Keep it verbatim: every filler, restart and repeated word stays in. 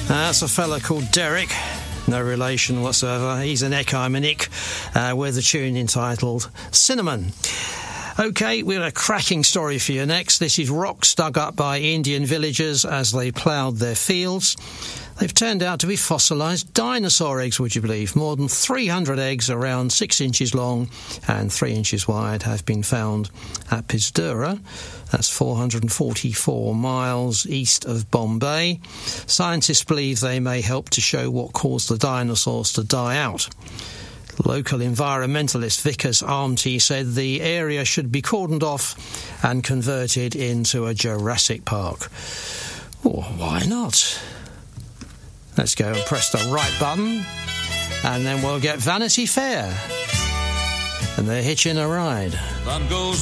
That's a fella called Derek. No relation whatsoever. He's an Ecumenic uh, with a tune entitled Cinnamon. OK, we've got a cracking story for you next. This is rocks dug up by Indian villagers as they ploughed their fields. They've turned out to be fossilised dinosaur eggs, would you believe? More than three hundred eggs, around six inches long and three inches wide, have been found at Pisdura. That's four hundred forty-four miles east of Bombay. Scientists believe they may help to show what caused the dinosaurs to die out. Local environmentalist Vikas Amte said the area should be cordoned off and converted into a Jurassic Park. Oh, why not? Let's go and press the right button, and then we'll get Vanity Fair. And they're hitching a ride. Van Gogh's